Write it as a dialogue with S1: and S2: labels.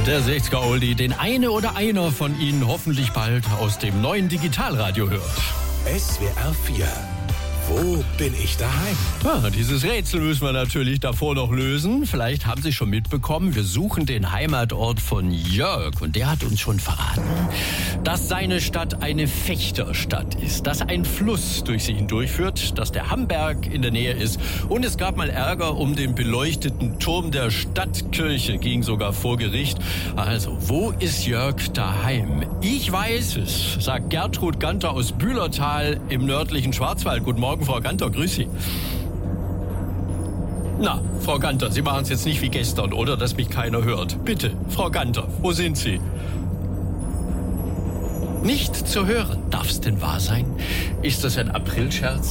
S1: Der 60er Oldie, den eine oder einer von Ihnen hoffentlich bald aus dem neuen Digitalradio hört.
S2: SWR 4. Wo bin ich daheim?
S1: Dieses Rätsel müssen wir natürlich davor noch lösen. Vielleicht haben Sie schon mitbekommen, wir suchen den Heimatort von Jörg. Und der hat uns schon verraten, dass seine Stadt eine Fechterstadt ist. Dass ein Fluss durch sie hindurchführt, dass der Hamberg in der Nähe ist. Und es gab mal Ärger um den beleuchteten Turm der Stadtkirche, ging sogar vor Gericht. Also, wo ist Jörg daheim? Ich weiß es, sagt Gertrud Ganter aus Bühlertal im nördlichen Schwarzwald. Guten Morgen, Frau Ganter, grüß Sie. Na, Frau Ganter, Sie machen es jetzt nicht wie gestern, oder? Dass mich keiner hört. Bitte, Frau Ganter, wo sind Sie? Nicht zu hören. Darf es denn wahr sein? Ist das ein Aprilscherz?